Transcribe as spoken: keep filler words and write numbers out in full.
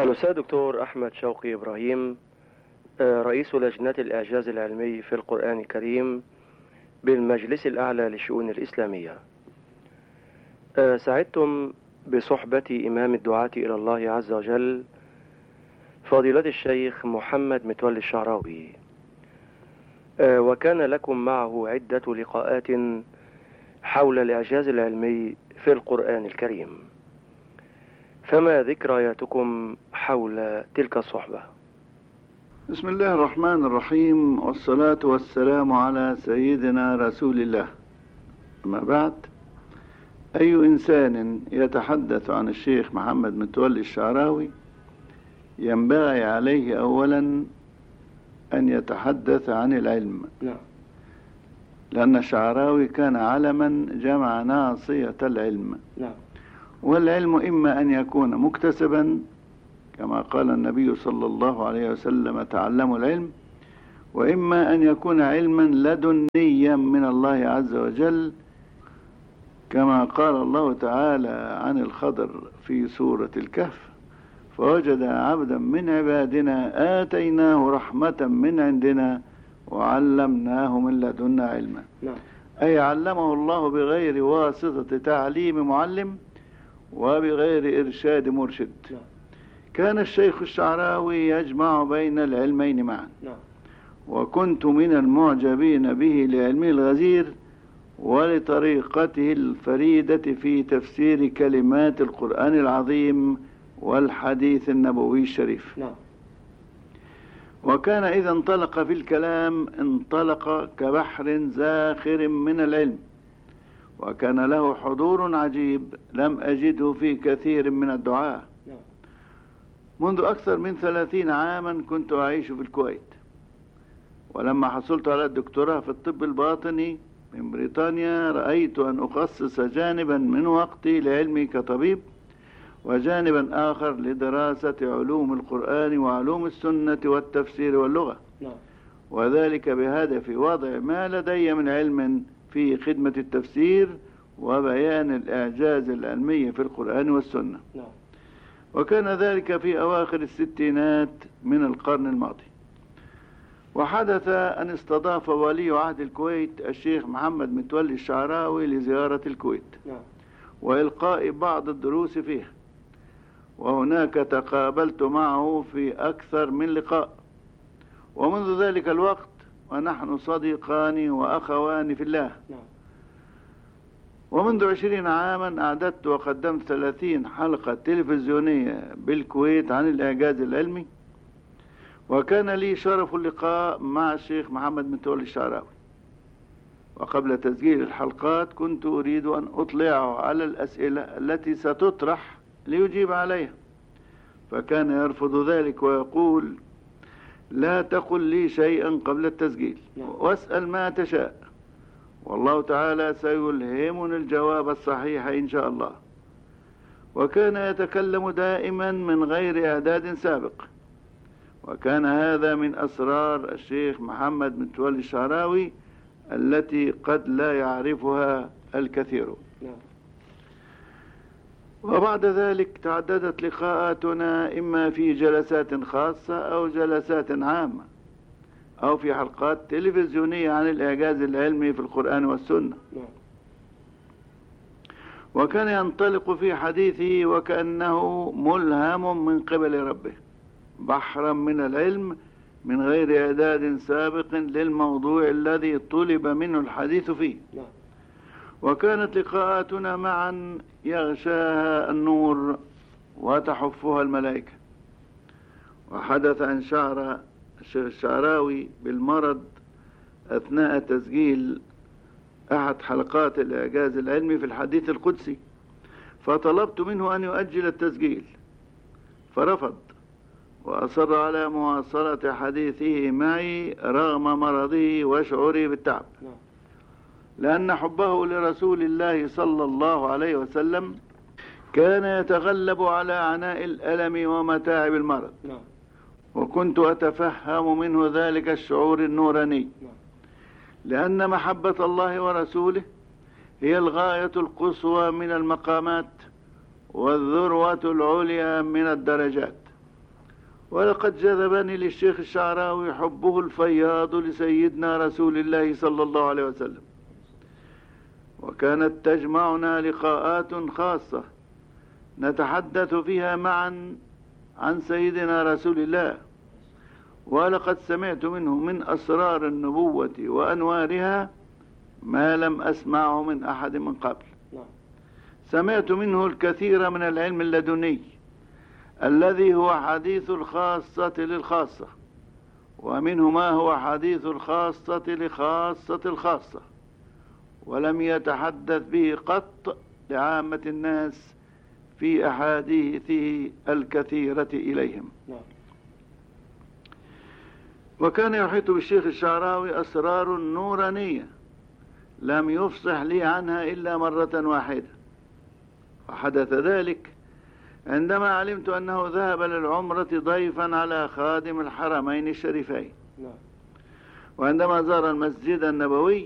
الأستاذ دكتور أحمد شوقي إبراهيم، رئيس لجنة الإعجاز العلمي في القرآن الكريم بالمجلس الأعلى للشؤون الإسلامية، سعدتم بصحبة إمام الدعاة إلى الله عز وجل فضيلة الشيخ محمد متولي الشعراوي، وكان لكم معه عدة لقاءات حول الإعجاز العلمي في القرآن الكريم، فما ذكرياتكم حول تلك الصحبة؟ بسم الله الرحمن الرحيم، والصلاة والسلام على سيدنا رسول الله. أما بعد، أي إنسان يتحدث عن الشيخ محمد متولي الشعراوي ينبغي عليه أولا أن يتحدث عن العلم، نعم. لأن الشعراوي كان علما جمع ناصية العلم، نعم. والعلم إما أن يكون مكتسبا كما قال النبي صلى الله عليه وسلم: تعلموا العلم، وإما أن يكون علما لدنيا من الله عز وجل، كما قال الله تعالى عن الخضر في سورة الكهف: فوجد عبدا من عبادنا آتيناه رحمة من عندنا وعلمناه من لدنا علما. نعم. أي علمه الله بغير واسطة تعليم معلم وبغير إرشاد مرشد. نعم. كان الشيخ الشعراوي يجمع بين العلمين معا، نعم. وكنت من المعجبين به لعلمه الغزير ولطريقته الفريدة في تفسير كلمات القرآن العظيم والحديث النبوي الشريف. نعم. وكان إذا انطلق في الكلام انطلق كبحر زاخر من العلم، وكان له حضور عجيب لم أجده في كثير من الدعاة. نعم. منذ أكثر من ثلاثين عاما كنت أعيش في الكويت، ولما حصلت على الدكتوراه في الطب الباطني من بريطانيا رأيت أن أخصص جانبا من وقتي لعلمي كطبيب، وجانبا آخر لدراسة علوم القرآن وعلوم السنة والتفسير واللغة. نعم. وذلك بهدف وضع ما لدي من علم في خدمة التفسير وبيان الإعجاز العلمي في القرآن والسنة. نعم. وكان ذلك في أواخر الستينات من القرن الماضي. وحدث أن استضاف ولي عهد الكويت الشيخ محمد متولي الشعراوي لزيارة الكويت، نعم. وإلقاء بعض الدروس فيها، وهناك تقابلت معه في أكثر من لقاء، ومنذ ذلك الوقت ونحن صديقان وأخوان في الله. نعم. ومنذ عشرين عاما أعددت وقدمت ثلاثين حلقة تلفزيونية بالكويت عن الإعجاز العلمي، وكان لي شرف اللقاء مع الشيخ محمد متولي الشعراوي. وقبل تسجيل الحلقات كنت أريد أن أطلعه على الأسئلة التي ستطرح ليجيب عليها، فكان يرفض ذلك ويقول: لا تقل لي شيئا قبل التسجيل، واسأل ما تشاء، والله تعالى سيلهمني الجواب الصحيح إن شاء الله. وكان يتكلم دائما من غير إعداد سابق، وكان هذا من أسرار الشيخ محمد متولي الشعراوي التي قد لا يعرفها الكثيرون. نعم. وبعد ذلك تعددت لقاءاتنا إما في جلسات خاصة أو جلسات عامة أو في حلقات تلفزيونية عن الإعجاز العلمي في القرآن والسنة. نعم. وكان ينطلق في حديثه وكأنه ملهم من قبل ربه، بحرا من العلم من غير إعداد سابق للموضوع الذي طلب منه الحديث فيه. نعم. وكانت لقاءاتنا معا يغشاها النور وتحفها الملائكة. وحدث أن شعر الشيخ الشعراوي بالمرض أثناء تسجيل أحد حلقات الإعجاز العلمي في الحديث القدسي، فطلبت منه أن يؤجل التسجيل فرفض، وأصر على مواصلة حديثه معي رغم مرضه وشعوره بالتعب، لأن حبه لرسول الله صلى الله عليه وسلم كان يتغلب على عناء الألم ومتاعب المرض. وكنت أتفهم منه ذلك الشعور النوراني، لأن محبة الله ورسوله هي الغاية القصوى من المقامات والذروة العليا من الدرجات. ولقد جذبني للشيخ الشعراوي حبه الفياض لسيدنا رسول الله صلى الله عليه وسلم، وكانت تجمعنا لقاءات خاصة نتحدث فيها معا عن سيدنا رسول الله، ولقد سمعت منه من أسرار النبوة وأنوارها ما لم أسمعه من أحد من قبل. سمعت منه الكثير من العلم اللدني الذي هو حديث الخاصة للخاصة، ومنه ما هو حديث الخاصة لخاصة الخاصة، ولم يتحدث به قط لعامة الناس في أحاديثه الكثيرة إليهم. وكان يحيط بالشيخ الشعراوي أسرار نورانية لم يفصح لي عنها إلا مرة واحدة، وحدث ذلك عندما علمت أنه ذهب للعمرة ضيفا على خادم الحرمين الشريفين، وعندما زار المسجد النبوي